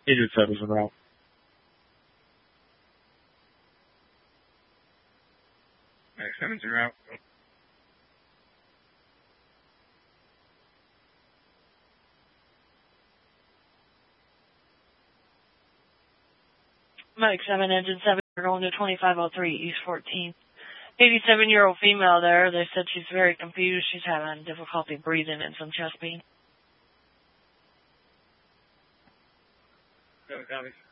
Agent 7's en route. Alright, 7's en route. Mike 7, Engine 7, we're going to 2503 East 14th. 87-year-old female there. They said she's very confused. She's having difficulty breathing and some chest pain. Copy.